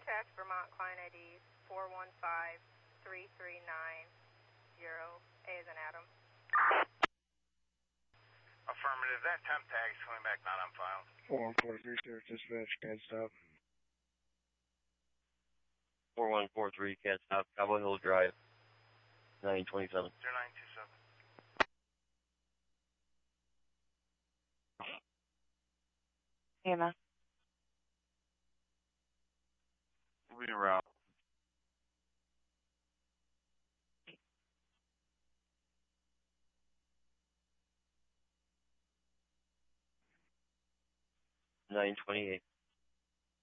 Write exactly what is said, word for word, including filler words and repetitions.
Contact Vermont client I D four one five three three nine zero. A as in Adam. Affirmative. That temp tag is coming back not on file. four one four three zero, dispatch, can't stop. four one four three, can't stop. Cowboy Hill Drive, nine twenty-seven. zero nine two seven. Anna. Moving around. nine twenty-eight.